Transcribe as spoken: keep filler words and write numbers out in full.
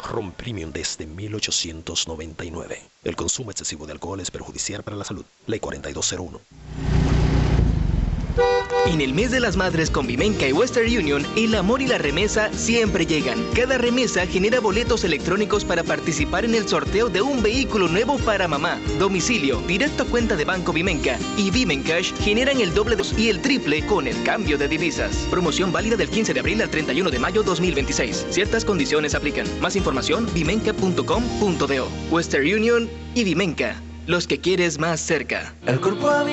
Ron Premium desde mil ochocientos noventa y nueve. El consumo excesivo de alcohol es perjudicial para la salud. Ley cuarenta y dos cero uno. En el mes de las madres con Vimenca y Western Union, el amor y la remesa siempre llegan. Cada remesa genera boletos electrónicos para participar en el sorteo de un vehículo nuevo para mamá. Domicilio, directo a cuenta de Banco Vimenca y Vimencash generan el doble y el triple con el cambio de divisas. Promoción válida del quince de abril al treinta y uno de mayo dos mil veintiséis. Ciertas condiciones aplican. Más información, vimenca punto com punto do. Western Union y Vimenca, los que quieres más cerca. El cuerpo